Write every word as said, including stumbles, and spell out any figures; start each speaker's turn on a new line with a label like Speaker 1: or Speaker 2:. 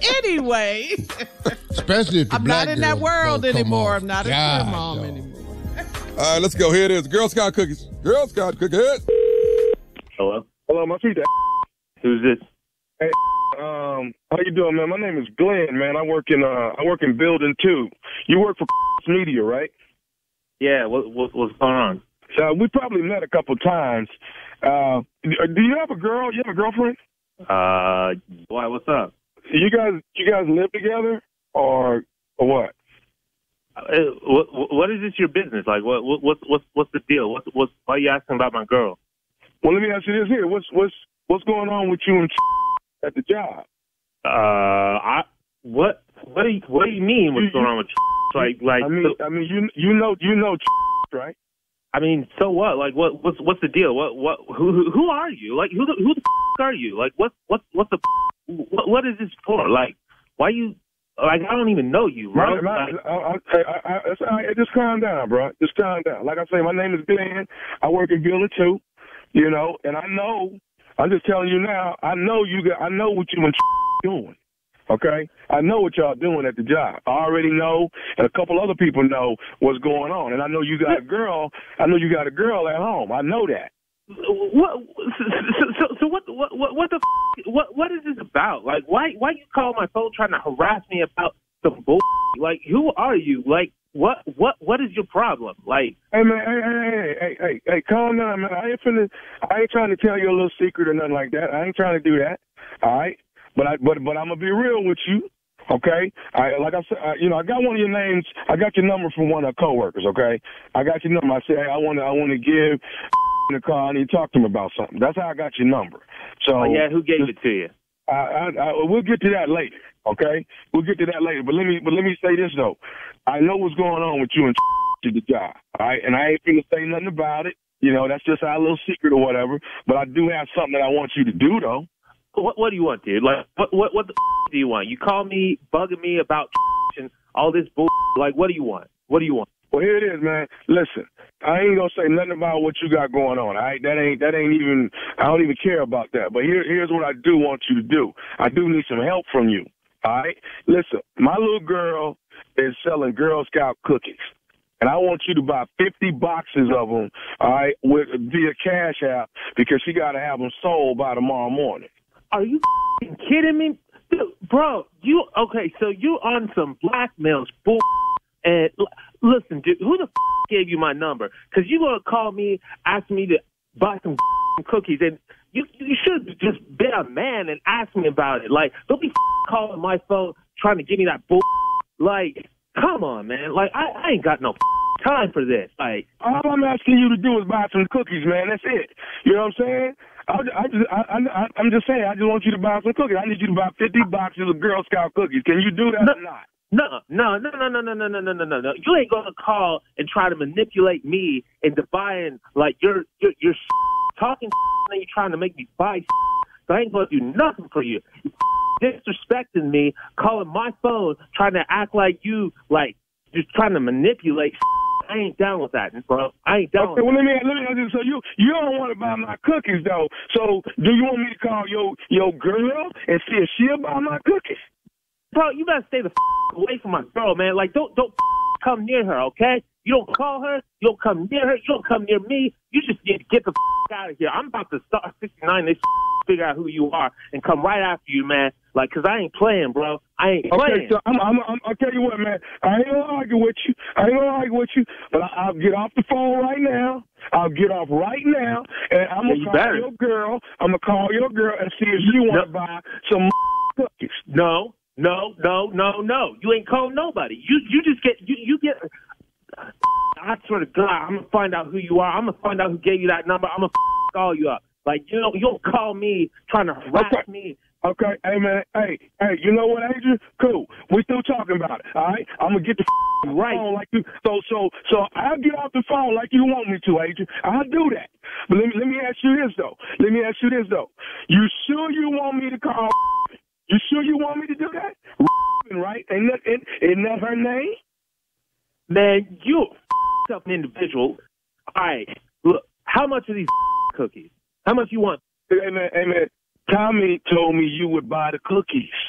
Speaker 1: Anyway.
Speaker 2: Especially if the
Speaker 1: I'm
Speaker 2: black
Speaker 1: not in that
Speaker 2: girls
Speaker 1: world
Speaker 2: don't come
Speaker 1: anymore.
Speaker 2: off.
Speaker 1: I'm not a
Speaker 2: God,
Speaker 1: queer mom
Speaker 2: dog.
Speaker 1: anymore.
Speaker 3: All right, let's go. Here it is. Girl Scout cookies. Girl Scout cookies.
Speaker 4: Hello?
Speaker 5: Hello, my feet.
Speaker 4: Who's this?
Speaker 5: Hey, um, how you doing, man? My name is Glenn, man. I work in uh, I work in building two. You work for Media, right?
Speaker 4: Yeah, what, what what's going on?
Speaker 5: So we probably met a couple times. Uh, do you have a girl? You have a girlfriend?
Speaker 4: Uh, why? What's up?
Speaker 5: You guys, you guys live together, or or what?
Speaker 4: Uh, what what is this your business? Like, what what what's what's what's the deal? What's what's why are you asking about my girl?
Speaker 5: Well, let me ask you this here. What's what's what's going on with you and at the job?
Speaker 4: Uh, I what what do you what do you mean? What's
Speaker 5: You-
Speaker 4: going on with like like?
Speaker 5: I mean, I mean, you you know you know right?
Speaker 4: I mean, so what? Like, what what's what's the deal? What what who who, who are you? Like, who the, who the f- are you? Like, what what what's the what, what is this for? Like, why you? Like, I don't even know you, bro.
Speaker 5: My, my,
Speaker 4: Like,
Speaker 5: I, I, I, I, it's all right. Just calm down, bro. Just calm down. Like I say, my name is Glenn. I work in building two, you know, and I know. I'm just telling you now. I know you got. I know what you and doing. Okay, I know what y'all doing at the job. I already know, and a couple other people know what's going on. And I know you got a girl. I know you got a girl at home. I know that.
Speaker 4: what? So, so, so what? What? What? What the? F- what? What is this about? Like, why? Why you call my phone trying to harass me about some bull? Like, who are you? Like, what? What? What is your problem? Like,
Speaker 5: Hey man, hey, hey, hey, hey, hey, hey, calm down, man. I ain't finna. I ain't trying to tell you a little secret or nothing like that. I ain't trying to do that. All right. But I, but, but I'm gonna be real with you, okay? I, like I said, I, you know, I got one of your names. I got your number from one of our coworkers, okay? I got your number. I said, hey, I want to, I want to give the call. I need to talk to him about something. That's how I got your number. So
Speaker 4: oh, yeah, who gave it to you?
Speaker 5: I, I, I, we'll get to that later, okay? We'll get to that later. But let me, but let me say this though. I know what's going on with you and to the job, all right? And I ain't gonna say nothing about it. You know, that's just our little secret or whatever. But I do have something that I want you to do though.
Speaker 4: What What do you want, dude? Like, what What What the f- do you want? You call me bugging me about and all this bull. Like, what do you want? What do you want?
Speaker 5: Well, here it is, man. Listen, I ain't gonna say nothing about what you got going on. All right, that ain't that ain't even. I don't even care about that. But here, here's what I do want you to do. I do need some help from you. All right, listen. My little girl is selling Girl Scout cookies, and I want you to buy fifty boxes of them. All right, with via Cash App because she got to have them sold by tomorrow morning.
Speaker 4: Are you f***ing kidding me? Dude, bro, you, okay, so you on some blackmail bull, and l- listen, dude, who the f*** gave you my number? Because you going to call me, ask me to buy some f***ing cookies, and you you should have just been a man and asked me about it. Like, don't be f***ing calling my phone trying to give me that bull. Like, come on, man. Like, I, I ain't got no f***ing time for this. Like,
Speaker 5: all I'm asking you to do is buy some cookies, man. That's it. You know what I'm saying? I, I just, I, I, I'm just saying, I just want you to buy some cookies. I need you to buy fifty boxes of Girl Scout cookies. Can you do that
Speaker 4: no,
Speaker 5: or not?
Speaker 4: No, no, no, no, no, no, no, no, no, no, no, no. You ain't gonna call and try to manipulate me into buying, like, you're, you're, you're talking and you're trying to make me buy. So I ain't gonna do nothing for you. You're disrespecting me, calling my phone, trying to act like you, like, just trying to manipulate. I ain't down with that, bro. I ain't down
Speaker 5: Okay,
Speaker 4: with
Speaker 5: well, let me, let me ask you, so you, you don't want to buy my cookies, though. So do you want me to call your, your girl and see if she'll buy my cookies?
Speaker 4: Bro, you better stay the f- away from my girl, man. Like, don't don't f- come near her, okay? You don't call her. You don't come near her. You don't come near me. You just need to get the f- out of here. I'm about to start sixty-nine. They f- figure out who you are and come right after you, man. Like, because I ain't playing, bro. I ain't playing.
Speaker 5: Okay, so I'm, I'm, I'm, I'll tell you what, man. I ain't going to argue with you. I ain't going to argue with you. But I, I'll get off the phone right now. I'll get off right now. And I'm going to
Speaker 4: Yeah, you
Speaker 5: call
Speaker 4: better.
Speaker 5: your girl. I'm going to call your girl and see if she want to
Speaker 4: No.
Speaker 5: buy some cookies.
Speaker 4: No, no, no, no, no. You ain't called nobody. You you just get, you, you get, I swear to God, I'm going to find out who you are. I'm going to find out who gave you that number. I'm going to call you up. Like, you don't, you don't call me trying to harass
Speaker 5: Okay.
Speaker 4: me.
Speaker 5: Okay, hey, man. Hey, hey, you know what, Adrian? Cool. We still talking about it, all right? I'm going to get the f-
Speaker 4: Right.
Speaker 5: phone like you. So, so, so I'll get off the phone like you want me to, Adrian. I'll do that. But let me, let me ask you this, though. Let me ask you this, though. You sure you want me to call? You sure you want me to do that? Right? Ain't that, ain't, isn't that her name?
Speaker 4: Man, you a f- individual. All right, look, how much are these f- cookies? How much you want?
Speaker 5: Hey, man, hey, man. Tommy told me you would buy the cookies.